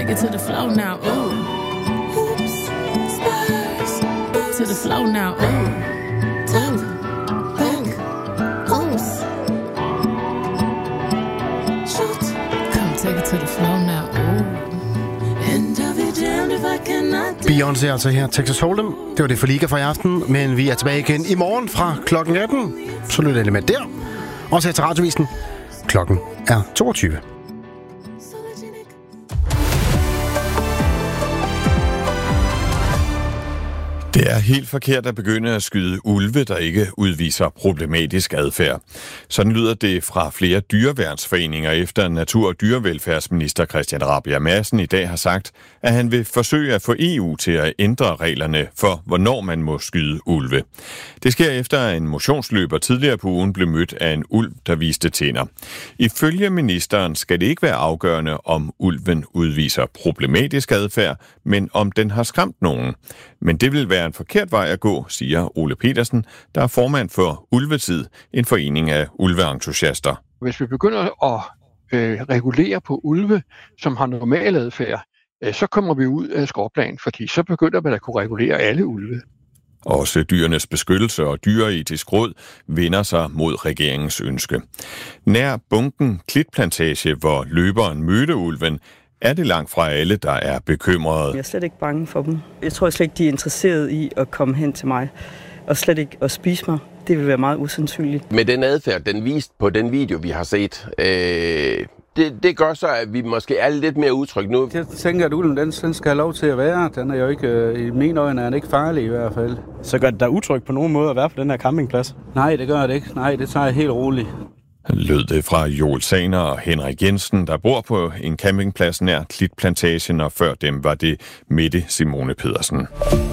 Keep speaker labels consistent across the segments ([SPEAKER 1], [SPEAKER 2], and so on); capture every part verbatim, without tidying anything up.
[SPEAKER 1] take it to the flow now. Ooh. Oops. Spurs. To the flow now. Ooh. Talk. Think. Oops. Shoot. Come take it to the flow now. Ooh. And I'll be damned if I cannot.
[SPEAKER 2] Beyoncé altså her, Texas Hold'em. Det var det for Liga for i aften, men vi er tilbage igen i morgen fra klokken atten. Så lytter jeg med der. Også her til Radiovisen. Klokken er toogtyve.
[SPEAKER 3] Det er helt forkert at begynde at skyde ulve, der ikke udviser problematisk adfærd. Sådan lyder det fra flere dyreværnsforeninger, efter natur- og dyrevelfærdsminister Christian Rabjerg Madsen i dag har sagt, at han vil forsøge at få E U til at ændre reglerne for, hvornår man må skyde ulve. Det sker efter, at en motionsløber tidligere på ugen blev mødt af en ulv, der viste tænder. Ifølge ministeren skal det ikke være afgørende, om ulven udviser problematisk adfærd, men om den har skræmt nogen. Men det vil være en forkert vej at gå, siger Ole Petersen, der er formand for Ulvetid, en forening af ulveentusiaster.
[SPEAKER 4] Hvis vi begynder at øh, regulere på ulve, som har normal adfærd, øh, så kommer vi ud af skråplanen, fordi så begynder man at kunne regulere alle ulve.
[SPEAKER 3] Også Dyrenes Beskyttelse og Dyreetisk Råd vender sig mod regeringens ønske. Nær bunken Klitplantage, hvor løberen mødte ulven, er det langt fra alle, der er bekymrede.
[SPEAKER 5] Jeg er slet ikke bange for dem. Jeg tror slet ikke, de er interesseret i at komme hen til mig, og slet ikke at spise mig. Det vil være meget usandsynligt.
[SPEAKER 6] Med den adfærd, den vist på den video, vi har set, øh, det, det gør så, at vi måske er lidt mere utrygge nu.
[SPEAKER 7] Jeg tænker, at ulven den, den skal have lov til at være. Den er jo ikke, øh, i mine øjne er den ikke farlig i hvert fald.
[SPEAKER 8] Så gør det da utrygt på nogen måde at være på den her campingplads?
[SPEAKER 7] Nej, det gør det ikke. Nej, det tager jeg helt roligt.
[SPEAKER 3] Lød det fra Joel Saner og Henrik Jensen, der bor på en campingplads nær Klitplantagen, og før dem var det Mette Simone Pedersen.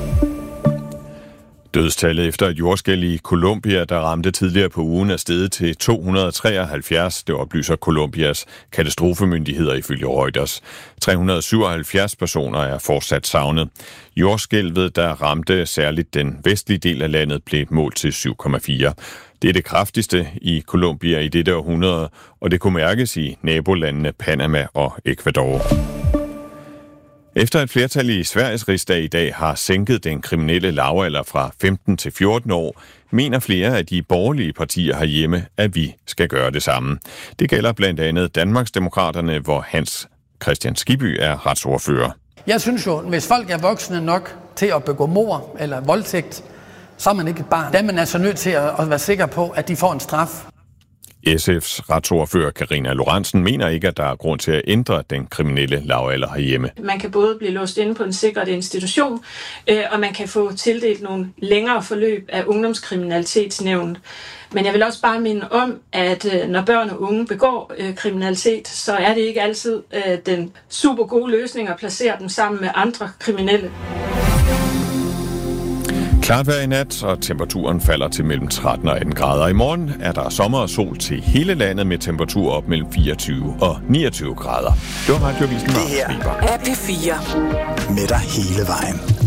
[SPEAKER 3] Dødstallet efter et jordskælv i Colombia, der ramte tidligere på ugen, er steget til to hundrede og treoghalvfjerds. Det oplyser Colombias katastrofemyndigheder ifølge Reuters. tre hundrede og syvoghalvfjerds personer er fortsat savnet. Jordskælvet, der ramte særligt den vestlige del af landet, blev målt til syv komma fire. Det er det kraftigste i Colombia i dette århundrede, og det kunne mærkes i nabolandene Panama og Ecuador. Efter et flertal i Sveriges rigsdag i dag har sænket den kriminelle lavalder fra femten til fjorten år, mener flere af de borgerlige partier herhjemme, at vi skal gøre det samme. Det gælder blandt andet Danmarksdemokraterne, hvor Hans Kristian Skibby er retsordfører.
[SPEAKER 9] Jeg synes jo, hvis folk er voksne nok til at begå mord eller voldtægt, så er man ikke et barn. Der er man altså nødt til at være sikker på, at de får en straf.
[SPEAKER 3] S F's retsordfører Karina Lorentzen mener ikke, at der er grund til at ændre den kriminelle lavalder herhjemme.
[SPEAKER 10] Man kan både blive låst inde på en sikret institution, øh, og man kan få tildelt nogle længere forløb af ungdomskriminalitetsnævnet. Men jeg vil også bare minde om, at øh, når børn og unge begår øh, kriminalitet, så er det ikke altid øh, den super gode løsning at placere dem sammen med andre kriminelle.
[SPEAKER 3] Klart vejr i nat, og temperaturen falder til mellem tretten og atten grader. I morgen er der sommer og sol til hele landet med temperatur op mellem fireogtyve og niogtyve grader. Det var Radiovisen.
[SPEAKER 11] Det her er P fire. Med dig hele vejen.